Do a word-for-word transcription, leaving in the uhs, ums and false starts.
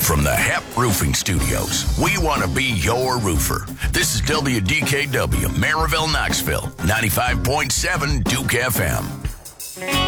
from the Hep Roofing Studios, we want to be your roofer. This is W D K W, Maryville, Knoxville, ninety-five point seven Duke F M.